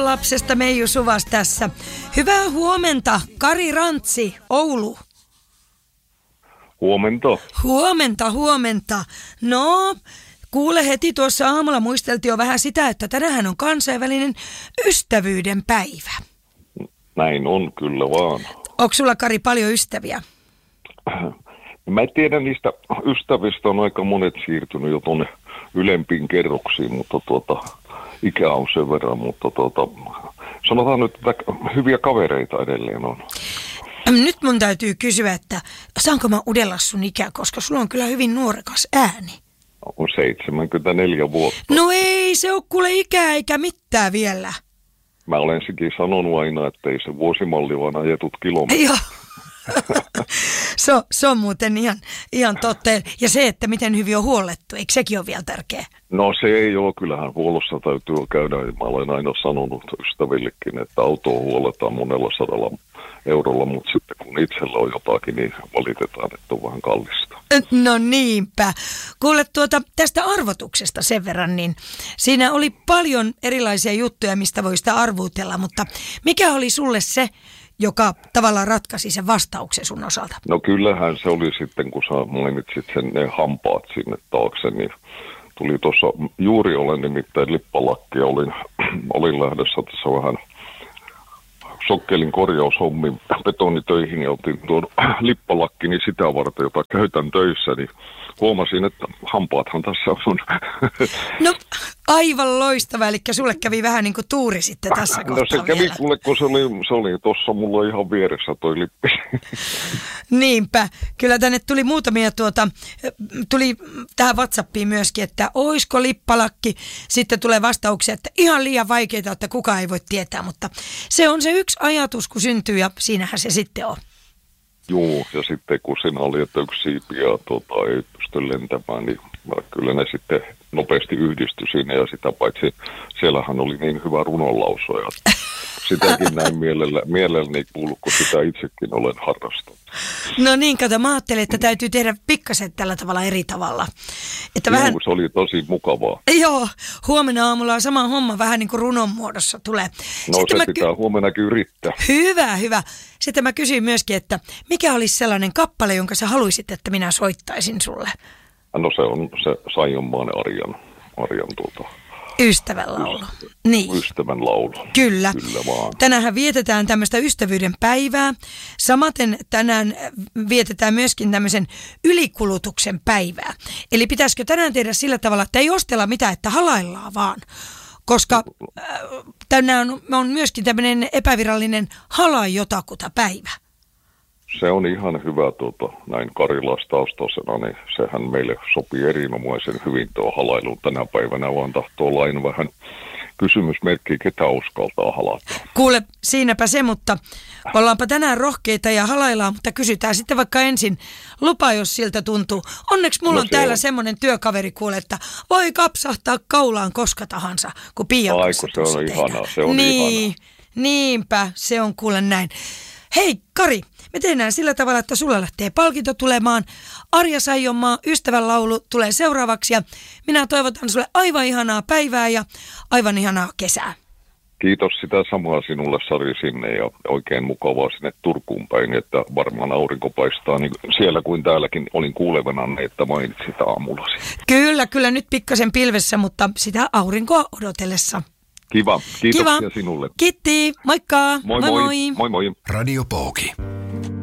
maan lapsesta Meiju Suvas tässä. Hyvää huomenta, Kari Rantsi, Oulu. Huomenta. Huomenta. No, kuule heti tuossa aamulla muisteltiin jo vähän sitä, että tänään on kansainvälinen ystävyyden päivä. Näin on kyllä vaan. Onko sulla, Kari, paljon ystäviä? Mä en tiedä niistä ystävistä, on aika monet siirtynyt jo tuonne ylempiin kerroksiin, mutta ikä on sen verran, mutta sanotaan nyt, että hyviä kavereita edelleen on. Nyt mun täytyy kysyä, että saanko mä udella sun ikää, koska sulla on kyllä hyvin nuorekas ääni. On 74 vuotta. No ei, se ole kuule ikää eikä mitään vielä. Mä olen sekin sanonut aina, että ei se vuosimalli vaan ajetut kilometrit. Joo. Se on muuten ihan totta. Ja se, että miten hyvin on huollettu, eikö sekin ole vielä tärkeä? No se ei ole, kyllähän huollossa täytyy käydä. Mä olen aina sanonut ystävillekin, että autoa huolletaan monella 100 eurolla, mutta sitten kun itsellä on jotakin, niin valitetaan, että on vähän kallista. No niinpä. Kuule tästä arvotuksesta sen verran, niin siinä oli paljon erilaisia juttuja, mistä voi sitä arvuutella, mutta mikä oli sulle se, joka tavallaan ratkaisi sen vastauksen sun osalta? No kyllähän se oli sitten, kun sä mainitsit ne hampaat sinne taakse, niin tuli tuossa, juuri olen nimittäin lippalakki ja olin lähdössä tässä vähän sokkelin korjaushommin betonitöihin ja otin tuon lippalakki, niin sitä varten, jota käytän töissä, niin huomasin, että hampaathan tässä on. No aivan loistava, eli sulle kävi vähän niin kuin tuuri sitten tässä kohtaa. No se kävi kuule, kun se oli tuossa mulla ihan vieressä toi lippi. Niinpä, kyllä tänne tuli muutamia tuli tähän WhatsAppiin myöskin, että oisko lippalakki, sitten tulee vastauksia, että ihan liian vaikeaa, että kukaan ei voi tietää, mutta se on se yksi ajatus, kun syntyy ja siinähän se sitten on. Joo, ja sitten kun siinä oli, että yksi siipi ja ei pysty lentämään, niin kyllä ne sitten nopeasti yhdistyi siinä ja sitä paitsi siellähän oli niin hyvä runonlauso ja sitäkin näin mielelläni kuullut, kun sitä itsekin olen harrastanut. No niin, kato, mä ajattelin, että täytyy tehdä pikkasen tällä tavalla eri tavalla. Että joo, vähän... se oli tosi mukavaa. Joo, huomenna aamulla on sama homma, vähän niin kuin runon muodossa tulee. No sitten se pitää huomennakin yrittää. Hyvä. Sitten mä kysyin myöskin, että mikä olisi sellainen kappale, jonka sä haluisit, että minä soittaisin sulle? No se on se Saijonmaan Arjan Ystävän laulu. Niin. Ystävän laulu. Kyllä vaan. Tänäänhän vietetään tämmöistä ystävyyden päivää. Samaten tänään vietetään myöskin tämmöisen ylikulutuksen päivää. Eli pitäisikö tänään tehdä sillä tavalla, että ei ostella mitään, että halaillaan vaan. Koska tänään on myöskin tämmöinen epävirallinen halaa-jotakuta päivä. Se on ihan hyvä näin karilastaustaisena, niin sehän meille sopii erinomaisen hyvin tuo halailu tänä päivänä, vaan tahtoo lain vähän kysymysmerkkiä, ketä uskaltaa halata. Kuule, siinäpä se, mutta ollaanpa tänään rohkeita ja halaillaan, mutta kysytään sitten vaikka ensin lupa, jos siltä tuntuu. Onneksi mulla on täällä semmoinen työkaveri, kuule, että voi kapsahtaa kaulaan koska tahansa, kun Pian kanssa se on ihanaa, se on ihanaa. Niinpä, se on kuule näin. Hei Kari, me tehdään sillä tavalla, että sulla lähtee palkinto tulemaan. Arja Saijonmaa, Ystävän laulu tulee seuraavaksi ja minä toivotan sulle aivan ihanaa päivää ja aivan ihanaa kesää. Kiitos sitä samaa sinulle, Sari, sinne ja oikein mukavaa sinne Turkuun päin, että varmaan aurinko paistaa niin siellä kuin täälläkin olin kuulevana, että mainitsit aamullasi. Kyllä nyt pikkasen pilvessä, mutta sitä aurinkoa odotellessa. Kiva. Kiitoksia sinulle. Kiitti. Moikka. Moi. Moi. Radio Pooki.